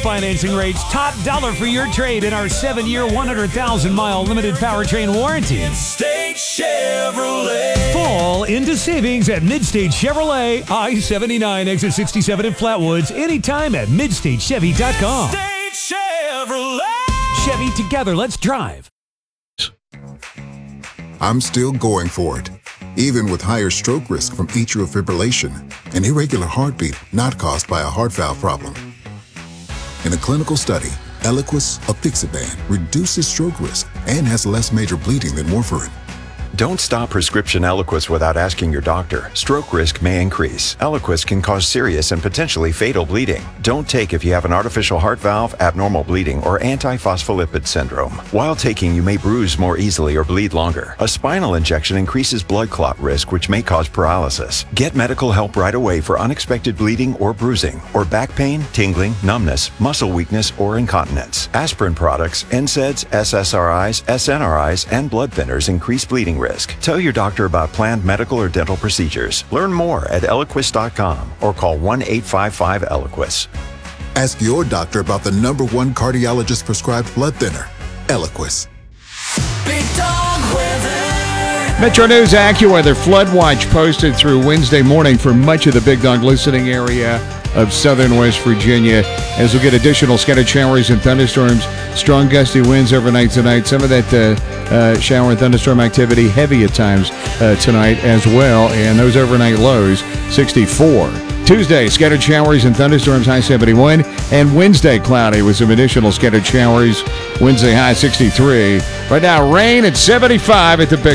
financing rates, top dollar for your trade in our 7-year, 100,000-mile limited powertrain warranty. Midstate Chevrolet. Fall into savings at Midstate Chevrolet, I-79, exit 67 in Flatwoods. Anytime at MidstateChevy.com. Midstate Chevrolet. Chevy, together, let's drive. I'm still going for it, even with higher stroke risk from atrial fibrillation, an irregular heartbeat not caused by a heart valve problem. In a clinical study, Eliquis, apixaban, reduces stroke risk and has less major bleeding than warfarin. Don't stop prescription Eliquis without asking your doctor. Stroke risk may increase. Eliquis can cause serious and potentially fatal bleeding. Don't take if you have an artificial heart valve, abnormal bleeding, or antiphospholipid syndrome. While taking, you may bruise more easily or bleed longer. A spinal injection increases blood clot risk, which may cause paralysis. Get medical help right away for unexpected bleeding or bruising, or back pain, tingling, numbness, muscle weakness, or incontinence. Aspirin products, NSAIDs, SSRIs, SNRIs, and blood thinners increase bleeding risk. Tell your doctor about planned medical or dental procedures. Learn more at Eliquis.com or call 1-855-ELIQUIS. Ask your doctor about the #1 cardiologist prescribed blood thinner, Eliquis. Big dog weather. Metro News AccuWeather flood watch posted through Wednesday morning for much of the Big Dog listening area of southern West Virginia, as we'll get additional scattered showers and thunderstorms, strong gusty winds overnight tonight. Some of that shower and thunderstorm activity heavy at times tonight as well, and those overnight lows 64. Tuesday, scattered showers and thunderstorms, high 71, and Wednesday cloudy with some additional scattered showers, Wednesday high 63. Right now, rain at 75 at the Big